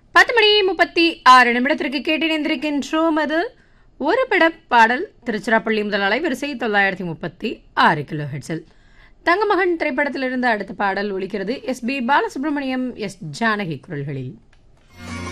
10:36 கேட்டிருக்கின்றோம். அது ஒரு பட பாடல் திருச்சிராப்பள்ளி முதல் அலைவரிசை 936 கிலோ ஹெட்ஸில். தங்கமகன் திரைப்படத்திலிருந்து அடுத்த பாடல் ஒலிக்கிறது. S B Balasubramaniam, S Janaki குரல்களில்.